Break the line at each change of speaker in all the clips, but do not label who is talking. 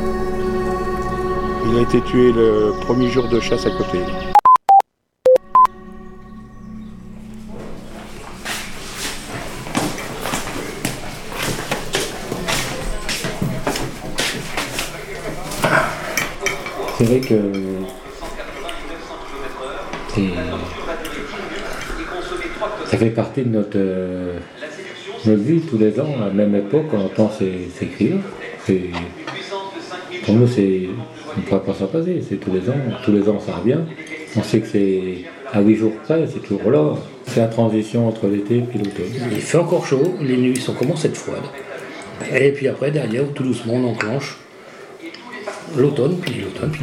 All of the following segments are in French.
Il a été tué le premier jour de chasse à côté.
C'est vrai que ça fait partie de notre vie tous les ans, à la même époque, on entend s'écrire. Pour nous, on ne pourrait pas s'en passer, c'est tous les ans ça revient. On sait que c'est à 8 jours près, c'est toujours là. C'est la transition entre l'été et l'automne.
Il fait encore chaud, les nuits commencent à être froides. Et puis après, derrière, tout doucement, on enclenche l'automne, puis l'automne.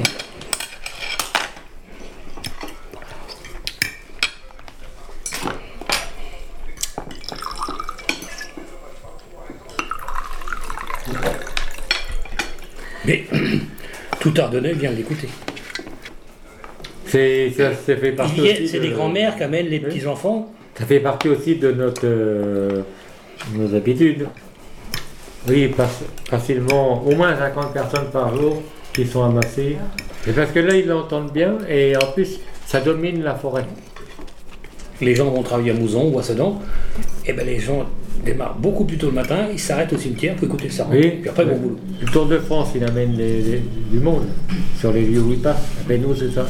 Mais tout Ardennais vient l'écouter.
Ça fait partie aussi
c'est des grands-mères qui amènent les petits-enfants.
Ça fait partie aussi de nos habitudes. Oui, facilement, au moins 50 personnes par jour qui sont amassées. Et parce que là, ils l'entendent bien et en plus, ça domine la forêt.
Les gens vont travailler à Mouzon ou à Sedan, et ben les gens démarrent beaucoup plus tôt le matin, ils s'arrêtent au cimetière pour écouter ça.
Oui,
puis après, ils vont au boulot.
Le Tour de France, il amène du monde sur les lieux où il passe. Mais nous, c'est ça.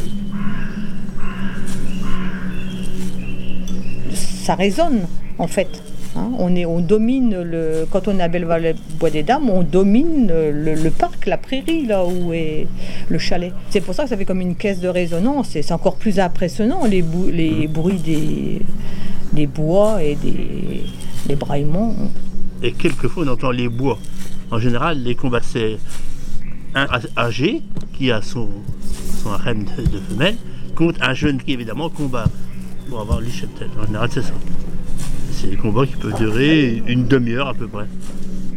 Ça résonne, en fait. Hein, on domine, quand on est à Belleval-Bois des Dames, on domine le parc, la prairie, là où est le chalet. C'est pour ça que ça fait comme une caisse de résonance, et c'est encore plus impressionnant, les bruits des bois et des braillements.
Et quelquefois, on entend les bois. En général, les combats, c'est un âgé qui a son harem de femelles contre un jeune qui, évidemment, combat pour avoir les cheptels. En général, c'est ça. C'est des combats qui peuvent durer une demi-heure à peu près.